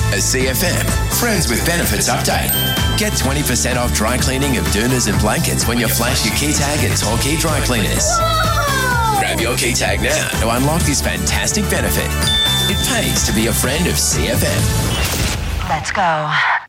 A CFM Friends with Benefits update. Get 20% off dry cleaning of doonas and blankets when you flash your key tag at Torquay Dry Cleaners. Whoa! Grab your key tag now to unlock this fantastic benefit. It pays to be a friend of CFM. Let's go.